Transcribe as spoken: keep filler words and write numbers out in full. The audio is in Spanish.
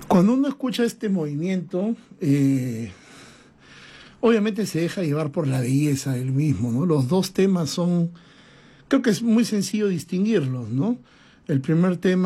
Cuando uno escucha este movimiento, eh, obviamente se deja llevar por la belleza del mismo, ¿no? Los dos temas son, creo que es muy sencillo distinguirlos, ¿no? El primer tema